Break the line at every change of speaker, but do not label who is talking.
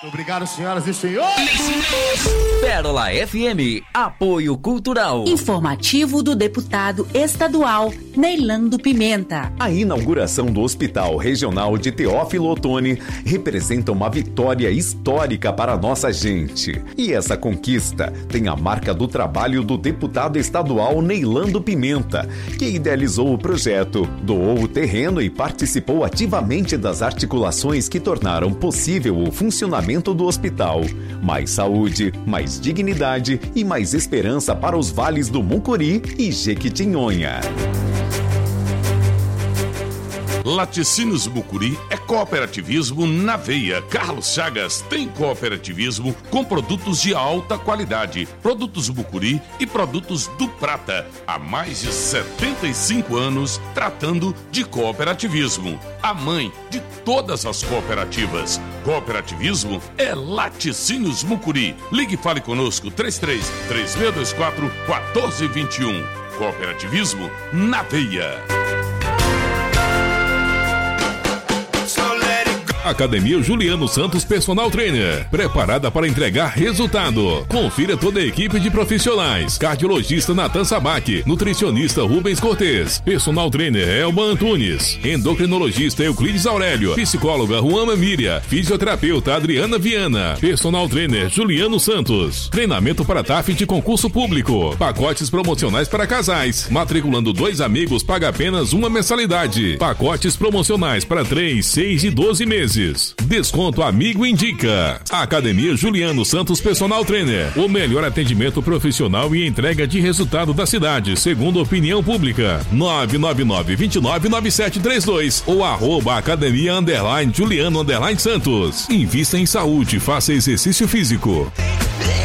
Obrigado, senhoras e senhores.
Pérola FM, apoio cultural.
Informativo do deputado estadual Neilando Pimenta.
A inauguração do Hospital Regional de Teófilo Otoni representa uma vitória histórica para a nossa gente. E essa conquista tem a marca do trabalho do deputado estadual Neilando Pimenta, que idealizou o projeto, doou o terreno e participou ativamente das articulações que tornaram possível o funcionamento do hospital. Mais saúde, mais dignidade e mais esperança para os vales do Mucuri e Jequitinhonha.
Laticínios Mucuri é cooperativismo na veia. Carlos Chagas tem cooperativismo com produtos de alta qualidade, produtos Mucuri e produtos do Prata. Há mais de 75 anos tratando de cooperativismo. A mãe de todas as cooperativas. Cooperativismo é Laticínios Mucuri. Ligue e fale conosco 33-3624-1421. Cooperativismo na veia.
Academia Juliano Santos Personal Trainer, preparada para entregar resultado. Confira toda a equipe de profissionais: cardiologista Natan Sabac, nutricionista Rubens Cortez, personal trainer Elba Antunes, endocrinologista Euclides Aurélio, psicóloga Juana Miriam, fisioterapeuta Adriana Viana, personal trainer Juliano Santos. Treinamento para TAF de concurso público, pacotes promocionais para casais. Matriculando 2 amigos paga apenas uma mensalidade. Pacotes promocionais para 3, 6 e 12 meses. Desconto Amigo Indica. Academia Juliano Santos Personal Trainer. O melhor atendimento profissional e entrega de resultado da cidade, segundo opinião pública. 999-299732 ou @academia_Juliano_Santos. Invista em saúde, faça exercício físico.